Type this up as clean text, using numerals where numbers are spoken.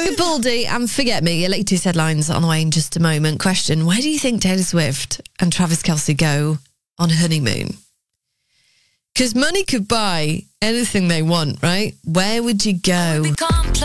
Baldy and Forget Me, your latest headlines on the way in just a moment. Question, where do you think Taylor Swift and Travis Kelce go on honeymoon? Because money could buy anything they want, right? Where would you go?